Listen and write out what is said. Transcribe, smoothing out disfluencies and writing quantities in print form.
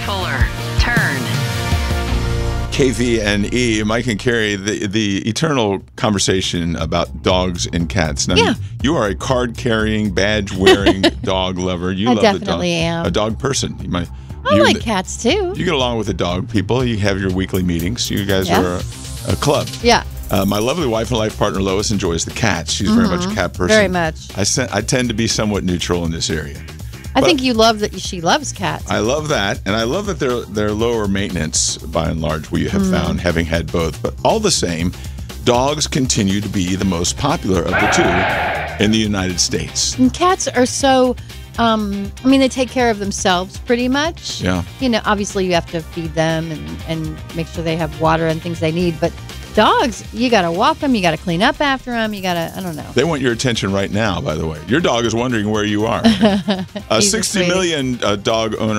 Fuller. Turn. KVNE, Mike and Carrie, the eternal conversation about dogs and cats. Now, Yeah. you are a card-carrying, badge-wearing dog lover. You I love definitely the dog, am. a dog person. I like cats too. You get along with the dog people. You have your weekly meetings. You guys are a club. Yeah. My lovely wife and life partner Lois enjoys the cats. She's very much a cat person. Very much. I tend to be somewhat neutral in this area. I think you love that she loves cats. I love that, and I love that they're lower maintenance by and large. We have found, having had both, but all the same, dogs continue to be the most popular of the two in the United States. And cats are so, they take care of themselves pretty much. Yeah. Obviously you have to feed them and make sure they have water and things they need, but dogs, you got to walk them, you got to clean up after them, you got to, I don't know. They want your attention right now, by the way. Your dog is wondering where you are. 60 million dog owners